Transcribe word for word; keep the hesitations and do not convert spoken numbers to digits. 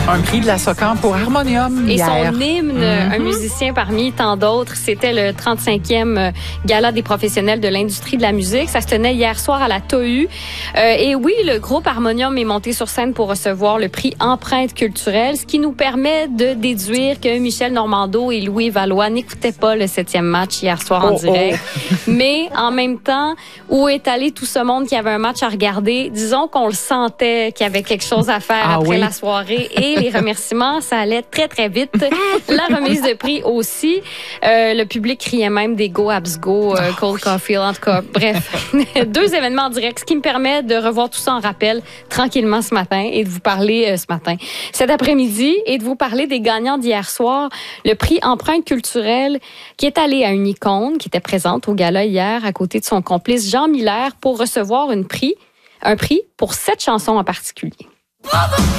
Un prix de la Socam pour Harmonium Et hier. son hymne, mm-hmm. un musicien parmi tant d'autres, c'était le trente-cinquième Gala des professionnels de l'industrie de la musique. Ça se tenait hier soir à la T O U. Euh, et oui, le groupe Harmonium est monté sur scène pour recevoir le prix Empreinte culturelle, ce qui nous permet de déduire que Michel Normando et Louis Valois n'écoutaient pas le septième match hier soir en oh, direct. Oh. Mais en même temps, où est allé tout ce monde qui avait un match à regarder? Disons qu'on le sentait qu'il y avait quelque chose à faire ah, après oui. la soirée. Et les remerciements, ça allait très, très vite. La remise de prix aussi. Euh, le public criait même des Go Abs Go, euh, Cold Coffee, en tout cas. Bref, deux événements en direct, ce qui me permet de revoir tout ça en rappel tranquillement ce matin et de vous parler euh, ce matin, cet après-midi, et de vous parler des gagnants d'hier soir. Le prix Empreinte culturelle qui est allé à une icône qui était présente au gala hier à côté de son complice Jean Miller pour recevoir une prix, un prix pour cette chanson en particulier.